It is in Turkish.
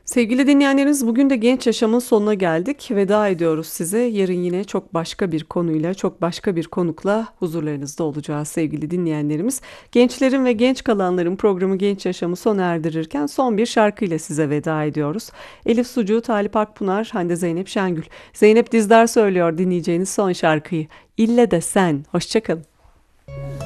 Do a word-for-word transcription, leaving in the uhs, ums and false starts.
Sevgili dinleyenlerimiz, bugün de Genç Yaşam'ın sonuna geldik. Veda ediyoruz size. Yarın yine çok başka bir konuyla, çok başka bir konukla huzurlarınızda olacağız sevgili dinleyenlerimiz. Gençlerin ve genç kalanların programı Genç Yaşam'ı sona erdirirken son bir şarkıyla size veda ediyoruz. Elif Sucu, Talip Akpınar, Hande Zeynep Şengül. Zeynep Dizdar söylüyor dinleyeceğiniz son şarkıyı. İlle de sen. Hoşça kalın.